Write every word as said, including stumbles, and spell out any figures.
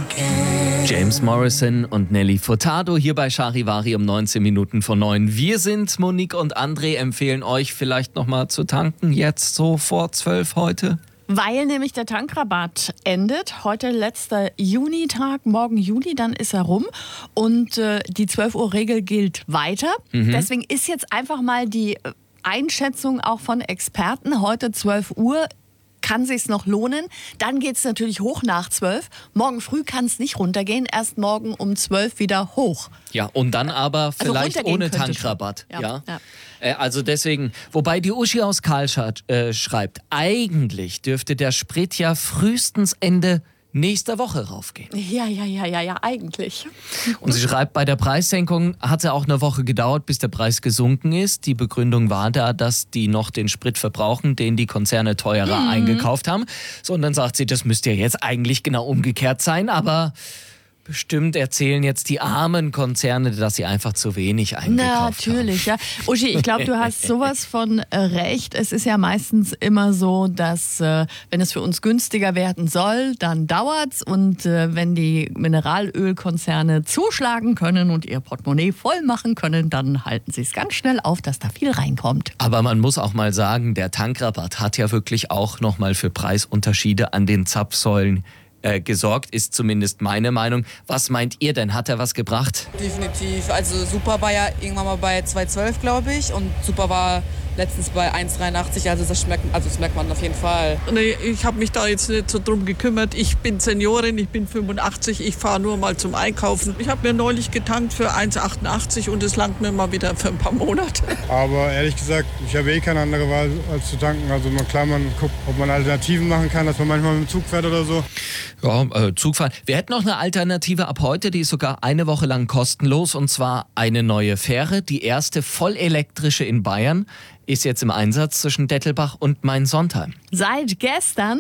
James Morrison und Nelly Furtado hier bei Charivari um neunzehn Minuten vor neun. Wir sind Monique und André, empfehlen euch vielleicht nochmal zu tanken, jetzt so vor zwölf heute. Weil nämlich der Tankrabatt endet. Heute letzter Junitag, morgen Juli, dann ist er rum. Und äh, die zwölf Uhr Regel gilt weiter. Mhm. Deswegen ist jetzt einfach mal die Einschätzung auch von Experten. Heute zwölf Uhr. Kann sich's noch lohnen. Dann geht's natürlich hoch nach zwölf. Morgen früh kann es nicht runtergehen. Erst morgen um zwölf wieder hoch. Ja, und dann aber vielleicht also ohne Tankrabatt. Ja. Ja. Ja. Äh, also deswegen, wobei die Uschi aus Karlstadt äh, schreibt, eigentlich dürfte der Sprit ja frühestens Ende nächster Woche raufgehen. Ja, ja, ja, ja, ja, eigentlich. Und sie schreibt, bei der Preissenkung hat es auch eine Woche gedauert, bis der Preis gesunken ist. Die Begründung war da, dass die noch den Sprit verbrauchen, den die Konzerne teurer mhm. eingekauft haben. So, und dann sagt sie, das müsste ja jetzt eigentlich genau umgekehrt sein, aber bestimmt erzählen jetzt die armen Konzerne, dass sie einfach zu wenig eingekauft haben. Natürlich, ja. Uschi, ich glaube, du hast sowas von äh, recht. Es ist ja meistens immer so, dass äh, wenn es für uns günstiger werden soll, dann dauert's. Und äh, wenn die Mineralölkonzerne zuschlagen können und ihr Portemonnaie voll machen können, dann halten sie es ganz schnell auf, dass da viel reinkommt. Aber man muss auch mal sagen, der Tankrabatt hat ja wirklich auch nochmal für Preisunterschiede an den Zapfsäulen Äh, gesorgt, ist zumindest meine Meinung. Was meint ihr denn? Hat er was gebracht? Definitiv. Also Super war ja irgendwann mal bei zwei zwölf, glaube ich. Und Super war letztens bei eins dreiundachtzig. Also das schmeckt, also das merkt man auf jeden Fall. Nee, ich habe mich da jetzt nicht so drum gekümmert. Ich bin Seniorin, ich bin fünfundachtzig. Ich fahre nur mal zum Einkaufen. Ich habe mir neulich getankt für eins achtundachtzig und es langt mir mal wieder für ein paar Monate. Aber ehrlich gesagt, ich habe eh keine andere Wahl als zu tanken. Also man, klar, man guckt, ob man Alternativen machen kann, dass man manchmal mit dem Zug fährt oder so. Ja, äh, Zugfahren. Wir hätten noch eine Alternative ab heute, die ist sogar eine Woche lang kostenlos, und zwar eine neue Fähre. Die erste vollelektrische in Bayern ist jetzt im Einsatz zwischen Dettelbach und Mainsontheim. Seit gestern